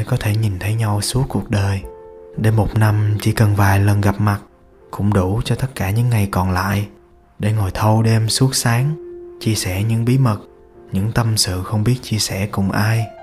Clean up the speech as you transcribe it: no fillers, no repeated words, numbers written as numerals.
để có thể nhìn thấy nhau suốt cuộc đời. Để một năm chỉ cần vài lần gặp mặt cũng đủ cho tất cả những ngày còn lại, để ngồi thâu đêm suốt sáng, chia sẻ những bí mật, những tâm sự không biết chia sẻ cùng ai.